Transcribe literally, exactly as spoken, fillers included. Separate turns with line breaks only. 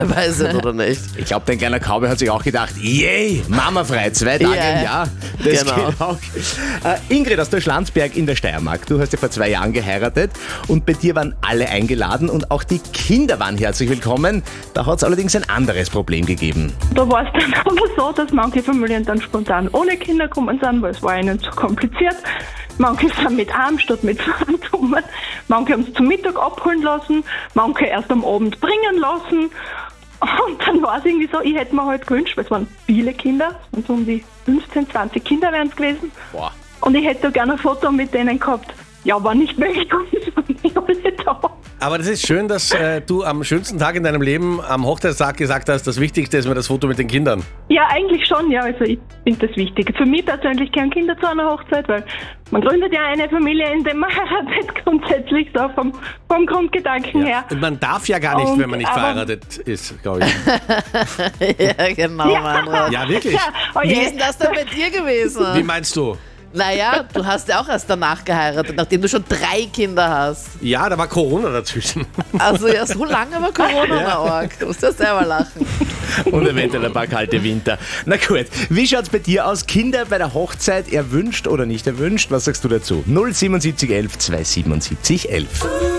Weiß ich oder nicht.
Ich glaube, dein kleiner Cowboy hat sich auch gedacht, yay, Mama frei, zwei Tage
Ja,
im Jahr. Das
genau.
geht auch. Äh, Ingrid aus der Schlanzberg in der Steiermark, du hast ja vor zwei Jahren geheiratet und bei dir waren alle eingeladen und auch die Kinder waren herzlich willkommen. Da hat es allerdings ein anderes Problem gegeben.
Da war es dann aber so, dass manche Familien dann spontan ohne Kinder gekommen sind, weil es war ihnen zu kompliziert. Manche sind mit einem statt mit zwei gekommen. Manche haben es zum Mittag abholen lassen, manche erst am Abend bringen lassen. Und dann war es irgendwie so, ich hätte mir halt gewünscht, weil es waren viele Kinder, und so um die fünfzehn, zwanzig Kinder wären es gewesen.
Boah.
Und ich hätte da gerne ein Foto mit denen gehabt. Ja, war nicht möglich, waren nicht alle da.
Aber das ist schön, dass äh, du am schönsten Tag in deinem Leben, am Hochzeitstag, gesagt hast, das Wichtigste ist mir das Foto mit den Kindern.
Ja, eigentlich schon, ja. Also ich finde das wichtig. Für mich persönlich gehören Kinder zu einer Hochzeit, weil man gründet ja eine Familie, indem man heiratet, grundsätzlich so vom, vom Grundgedanken her.
Und man darf ja gar nicht,
Und,
wenn man nicht
aber-
verheiratet ist, glaube ich.
Ja, genau, Meinrad.
Ja, wirklich?
Ja, oh
Wie
je.
ist denn das denn bei dir gewesen?
Wie meinst du?
Naja, du hast ja auch erst danach geheiratet, nachdem du schon drei Kinder hast.
Ja, da war Corona dazwischen.
Also ja, so lange war Corona noch arg. Du musst ja selber lachen.
Und eventuell ein paar kalte Winter. Na gut, wie schaut's bei dir aus? Kinder bei der Hochzeit erwünscht oder nicht erwünscht? Was sagst du dazu? null siebenundsiebzig elf zweihundertsiebenundsiebzig elf.